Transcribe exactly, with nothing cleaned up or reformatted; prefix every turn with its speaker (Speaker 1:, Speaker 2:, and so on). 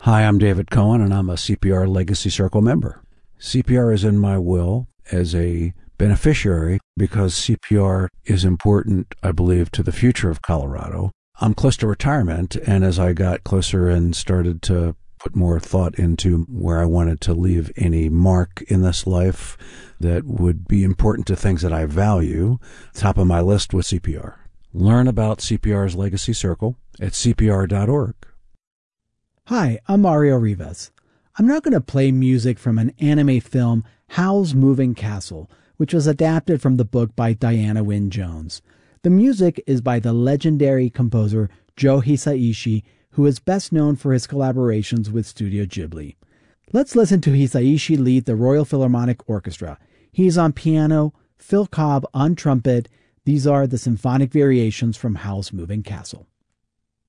Speaker 1: Hi, I'm David Cohen, and I'm a C P R Legacy Circle member. C P R is in my will as a beneficiary because C P R is important, I believe, to the future of Colorado. I'm close to retirement, and as I got closer and started to put more thought into where I wanted to leave any mark in this life that would be important to things that I value, top of my list was C P R. Learn about C P R's Legacy Circle at C P R dot org.
Speaker 2: Hi, I'm Mario Rivas. I'm now going to play music from an anime film, Howl's Moving Castle, which was adapted from the book by Diana Wynne Jones. The music is by the legendary composer Joe Hisaishi, who is best known for his collaborations with Studio Ghibli. Let's listen to Hisaishi lead the Royal Philharmonic Orchestra. He's on piano, Phil Cobb on trumpet. These are the symphonic variations from Howl's Moving Castle.